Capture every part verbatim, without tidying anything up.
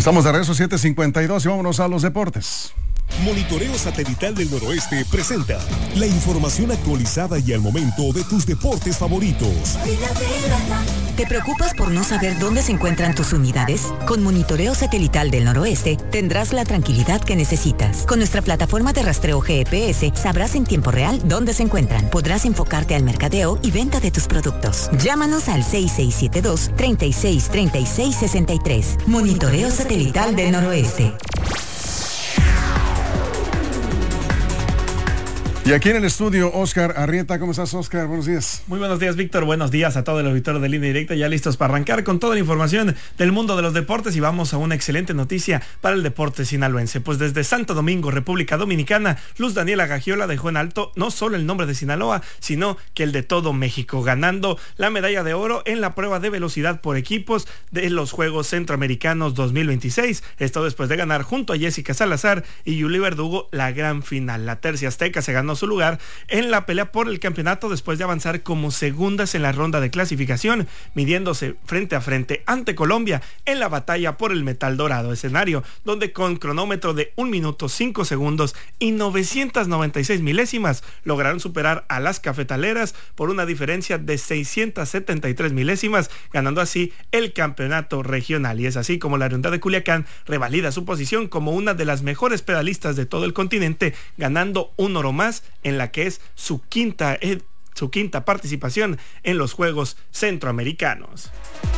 Estamos de regreso, siete cincuenta y dos, y vámonos a los deportes. Monitoreo Satelital del Noroeste presenta la información actualizada y al momento de tus deportes favoritos. ¿Te preocupas por no saber dónde se encuentran tus unidades? Con Monitoreo Satelital del Noroeste tendrás la tranquilidad que necesitas. Con nuestra plataforma de rastreo G P S sabrás en tiempo real dónde se encuentran. Podrás enfocarte al mercadeo y venta de tus productos. Llámanos al seis seis siete dos, treinta y seis, treinta y seis, sesenta y tres. Monitoreo Satelital del Noroeste. Y aquí en el estudio, Oscar Arrieta. ¿Cómo estás, Oscar? Buenos días. Muy buenos días, Víctor. Buenos días a todo el auditorio de Línea Directa. Ya listos para arrancar con toda la información del mundo de los deportes. Y vamos a una excelente noticia para el deporte sinaloense. Pues desde Santo Domingo, República Dominicana, Luz Daniela Gagiola dejó en alto no solo el nombre de Sinaloa, sino que el de todo México, ganando la medalla de oro en la prueba de velocidad por equipos de los Juegos Centroamericanos dos mil veintiséis. Esto después de ganar junto a Jessica Salazar y Yuli Verdugo la gran final. La tercia azteca se ganó su lugar en la pelea por el campeonato después de avanzar como segundas en la ronda de clasificación, midiéndose frente a frente ante Colombia en la batalla por el metal dorado, escenario donde con cronómetro de un minuto cinco segundos y novecientas noventa y seis milésimas lograron superar a las cafetaleras por una diferencia de seiscientas setenta y tres milésimas, ganando así el campeonato regional. Y es así como la Oriental de Culiacán revalida su posición como una de las mejores pedalistas de todo el continente, ganando un oro más en la que es su quinta, eh, su quinta participación en los Juegos Centroamericanos.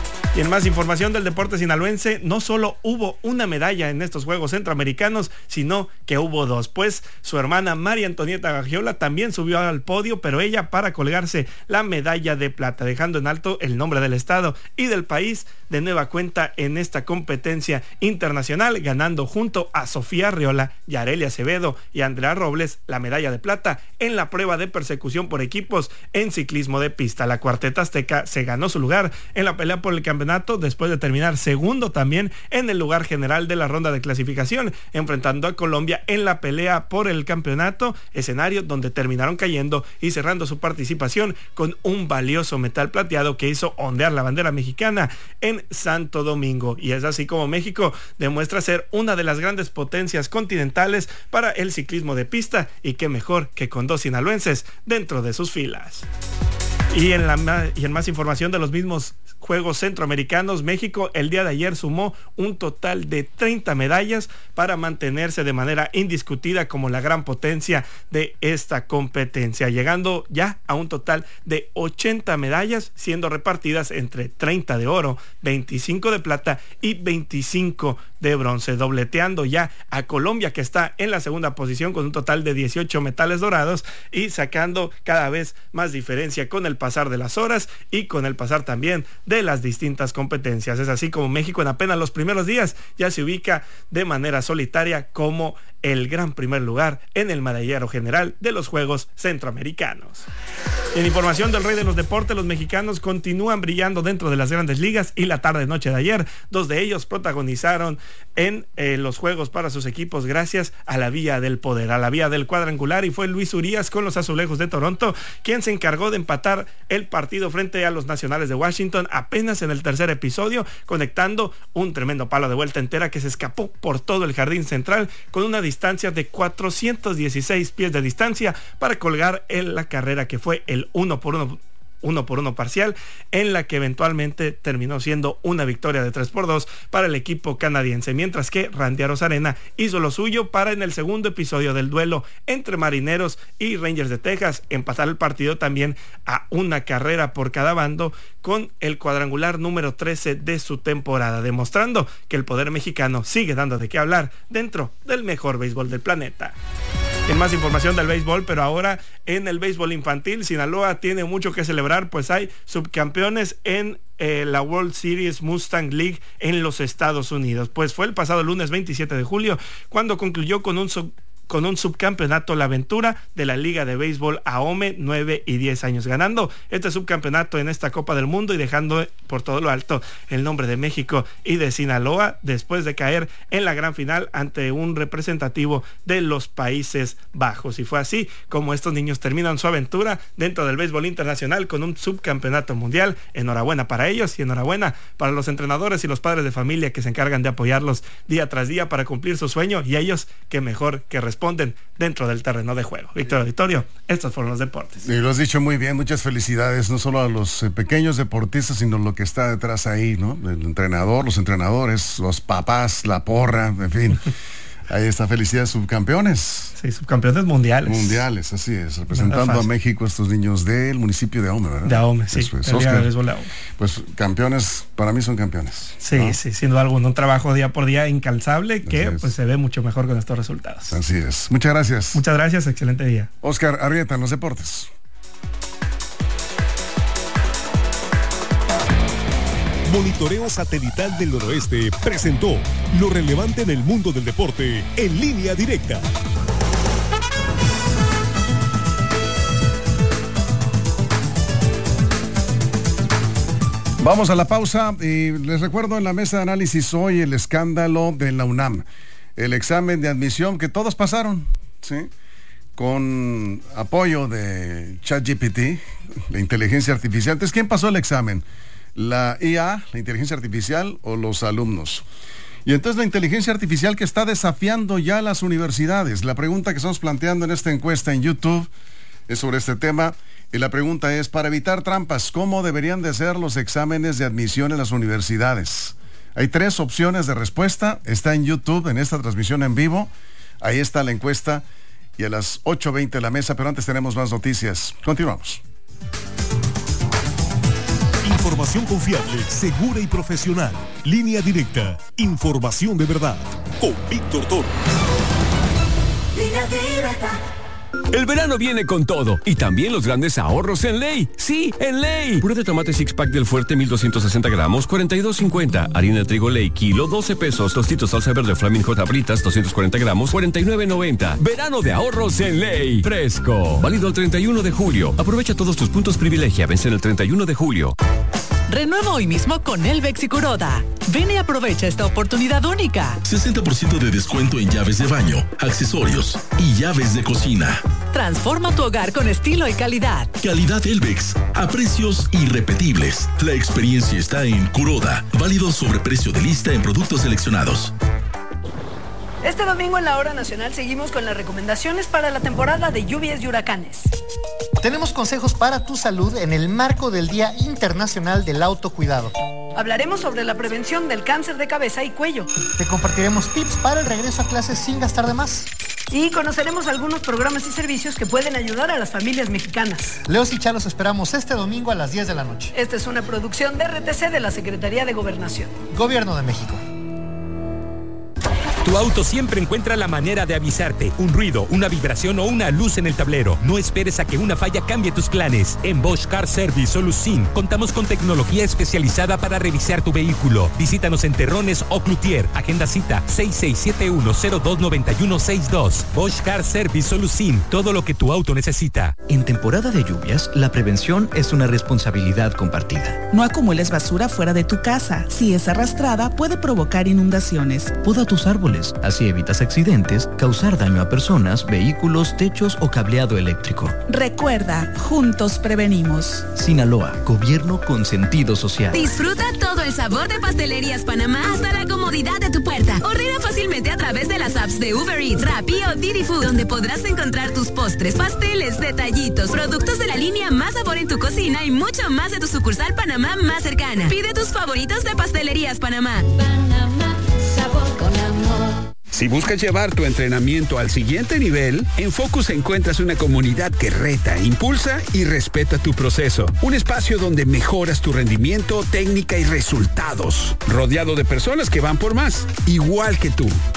Y en más información del deporte sinaloense, no solo hubo una medalla en estos Juegos Centroamericanos, sino que hubo dos, pues su hermana María Antonieta Gagiola también subió al podio, pero ella para colgarse la medalla de plata, dejando en alto el nombre del estado y del país de nueva cuenta en esta competencia internacional, ganando junto a Sofía Arriola, Yareli Acevedo y Andrea Robles la medalla de plata en la prueba de persecución por equipos en ciclismo de pista. La cuarteta azteca se ganó su lugar en la pelea por el campeonato después de terminar segundo también en el lugar general de la ronda de clasificación, enfrentando a Colombia en la pelea por el campeonato, escenario donde terminaron cayendo y cerrando su participación con un valioso metal plateado que hizo ondear la bandera mexicana en Santo Domingo. Y es así como México demuestra ser una de las grandes potencias continentales para el ciclismo de pista, y qué mejor que con dos sinaloenses dentro de sus filas. Y en, la, y en más información de los mismos Juegos Centroamericanos, México el día de ayer sumó un total de treinta medallas para mantenerse de manera indiscutida como la gran potencia de esta competencia, llegando ya a un total de ochenta medallas, siendo repartidas entre treinta de oro, veinticinco de plata y veinticinco de bronce, dobleteando ya a Colombia, que está en la segunda posición con un total de dieciocho metales dorados, y sacando cada vez más diferencia con el pasar de las horas y con el pasar también de las distintas competencias. Es así como México en apenas los primeros días ya se ubica de manera solitaria como el gran primer lugar en el medallero general de los Juegos Centroamericanos. En información del rey de los deportes, los mexicanos continúan brillando dentro de las grandes ligas, y la tarde noche de ayer, dos de ellos protagonizaron en eh, los juegos para sus equipos gracias a la vía del poder, a la vía del cuadrangular, y fue Luis Urías con los Azulejos de Toronto quien se encargó de empatar el partido frente a los Nacionales de Washington apenas en el tercer episodio, conectando un tremendo palo de vuelta entera que se escapó por todo el jardín central con una distancia de cuatrocientos dieciséis pies de distancia para colgar en la carrera que fue el uno por uno uno por uno parcial, en la que eventualmente terminó siendo una victoria de tres por dos para el equipo canadiense, mientras que Randy Arozarena hizo lo suyo para, en el segundo episodio del duelo entre Marineros y Rangers de Texas, empatar el partido también a una carrera por cada bando con el cuadrangular número trece de su temporada, demostrando que el poder mexicano sigue dando de qué hablar dentro del mejor béisbol del planeta. En más información del béisbol, pero ahora en el béisbol infantil, Sinaloa tiene mucho que celebrar, pues hay subcampeones en eh, la World Series Mustang League en los Estados Unidos. Pues fue el pasado lunes veintisiete de julio cuando concluyó con un sub con un subcampeonato La Aventura de la Liga de Béisbol AOME, nueve y diez años, ganando este subcampeonato en esta Copa del Mundo y dejando por todo lo alto el nombre de México y de Sinaloa después de caer en la gran final ante un representativo de los Países Bajos. Y fue así como estos niños terminan su aventura dentro del béisbol internacional con un subcampeonato mundial. Enhorabuena para ellos y enhorabuena para los entrenadores y los padres de familia que se encargan de apoyarlos día tras día para cumplir su sueño, y ellos que mejor que responden dentro del terreno de juego. Víctor Auditorio, estos fueron los deportes. Y lo has dicho muy bien, muchas felicidades, no solo a los eh, pequeños deportistas, sino lo que está detrás ahí, ¿no? El entrenador, los entrenadores, los papás, la porra, en fin. Ahí está, felicidades, subcampeones. Sí, subcampeones mundiales. Mundiales, así es, representando a México estos niños del municipio de AOME, ¿verdad? De AOME, sí. Pues, pues, Oscar, de AOME. Pues campeones, para mí son campeones. Sí, ¿no? Sí, sin duda alguna, un trabajo día por día incansable que pues se ve mucho mejor con estos resultados. Así es. Muchas gracias. Muchas gracias, excelente día. Oscar Arrieta en los deportes. Monitoreo Satelital del Noroeste presentó lo relevante en el mundo del deporte en línea directa. Vamos a la pausa y les recuerdo en la mesa de análisis hoy el escándalo de la UNAM. El examen de admisión que todos pasaron, ¿sí? Con apoyo de ChatGPT, la inteligencia artificial. Entonces, ¿quién pasó el examen? ¿La I A, la inteligencia artificial, o los alumnos? Y entonces la inteligencia artificial que está desafiando ya a las universidades. La pregunta que estamos planteando en esta encuesta en YouTube es sobre este tema. Y la pregunta es, para evitar trampas, ¿cómo deberían de ser los exámenes de admisión en las universidades? Hay tres opciones de respuesta. Está en YouTube, en esta transmisión en vivo. Ahí está la encuesta. Y a las ocho veinte la mesa, pero antes tenemos más noticias. Continuamos. Información confiable, segura y profesional. Línea directa. Información de verdad. Con Víctor Toro. Línea directa. El verano viene con todo y también los grandes ahorros en Ley. Sí, en Ley. Puré de tomate six pack del Fuerte mil doscientos sesenta gramos, cuarenta y dos cincuenta. Harina de trigo Ley kilo, doce pesos. Tostitos salsa verde Flaming Hot Abritas, doscientos cuarenta gramos, cuarenta y nueve noventa. Verano de ahorros en Ley. Fresco. Válido el treinta y uno de julio. Aprovecha todos tus puntos privilegia. Vencen el treinta y uno de julio. Renueva hoy mismo con Elvex y Kuroda. Ven y aprovecha esta oportunidad única. sesenta por ciento de descuento en llaves de baño, accesorios y llaves de cocina. Transforma tu hogar con estilo y calidad. Calidad Elvex, a precios irrepetibles. La experiencia está en Kuroda. Válido sobre precio de lista en productos seleccionados. Este domingo en la Hora Nacional seguimos con las recomendaciones para la temporada de lluvias y huracanes. Tenemos consejos para tu salud en el marco del Día Internacional del Autocuidado. Hablaremos sobre la prevención del cáncer de cabeza y cuello. Te compartiremos tips para el regreso a clases sin gastar de más. Y conoceremos algunos programas y servicios que pueden ayudar a las familias mexicanas. Leos y Chalos esperamos este domingo a las diez de la noche. Esta es una producción de R T C de la Secretaría de Gobernación. Gobierno de México. Tu auto siempre encuentra la manera de avisarte. Un ruido, una vibración o una luz en el tablero. No esperes a que una falla cambie tus planes. En Bosch Car Service Solusin contamos con tecnología especializada para revisar tu vehículo. Visítanos en Terrones o Cloutier. Agenda cita seis seis siete uno cero dos nueve uno seis dos. Bosch Car Service Solusin. Todo lo que tu auto necesita. En temporada de lluvias, la prevención es una responsabilidad compartida. No acumules basura fuera de tu casa. Si es arrastrada, puede provocar inundaciones. Poda tus árboles. Así evitas accidentes, causar daño a personas, vehículos, techos o cableado eléctrico. Recuerda, juntos prevenimos. Sinaloa, gobierno con sentido social. Disfruta todo el sabor de Pastelerías Panamá hasta la comodidad de tu puerta. Ordena fácilmente a través de las apps de Uber Eats, Rappi o Didi Food, donde podrás encontrar tus postres, pasteles, detallitos, productos de la línea Más Sabor en tu cocina y mucho más de tu sucursal Panamá más cercana. Pide tus favoritos de Pastelerías Panamá. Panamá, sabor con amor. Si buscas llevar tu entrenamiento al siguiente nivel, en Focus encuentras una comunidad que reta, impulsa y respeta tu proceso. Un espacio donde mejoras tu rendimiento, técnica y resultados. Rodeado de personas que van por más, igual que tú.